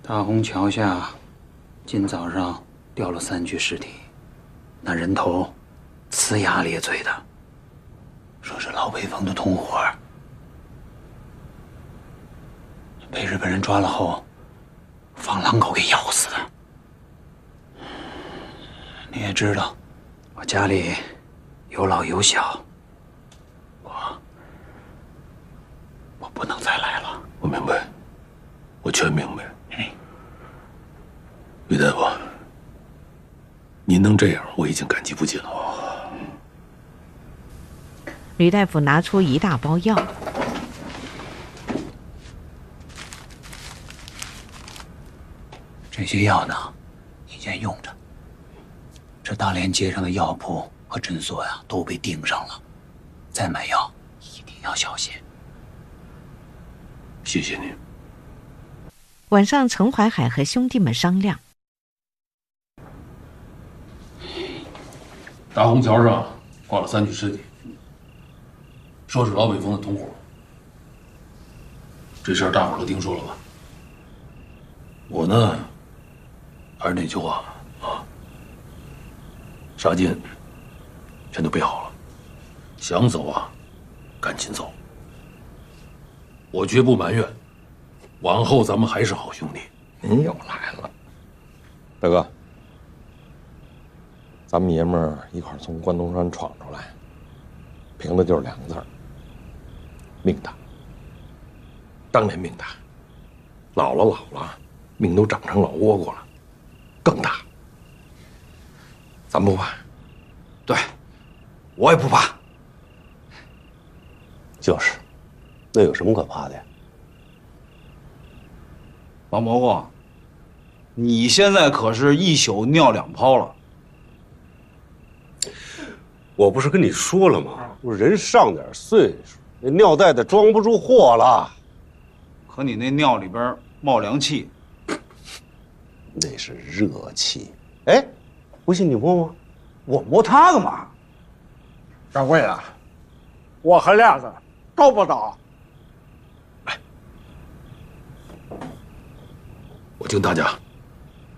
大虹桥下，今早上掉了3具尸体，那人头呲牙咧嘴的，说是老北风的同伙，被日本人抓了后，放狼狗给咬死的。你也知道，我家里有老有小，我不能再来了。 我明白，我全明白。于大夫，您能这样，我已经感激不尽了。 吕大夫拿出一大包药， 这些药呢，你先用着。这大连街上的药铺和诊所呀，都被盯上了，再买药一定要小心。 谢谢您。 晚上，程怀海和兄弟们商量。 大虹桥上挂了3具尸体，说是老北风的同伙。这事儿大伙儿都听说了吧？我呢，还是那句话啊，杀劲全都备好了，想走啊，赶紧走。我绝不埋怨，往后咱们还是好兄弟。 您又来了，大哥。咱们爷们儿一块儿从关东山闯出来，凭的就是2个字儿：命大。当年命大，老了，命都长成老倭瓜了，更大。咱不怕， 对，我也不怕。 就是，那有什么可怕的呀？ 王蘑菇，你现在可是一宿尿2泡了。 我不是跟你说了吗？我人上点岁数，那尿袋子装不住货了。 可你那尿里边冒凉气， 那是热气。哎，不信你摸摸。 我摸它干嘛？ 掌柜的，我和亮子够不着。 我敬大家。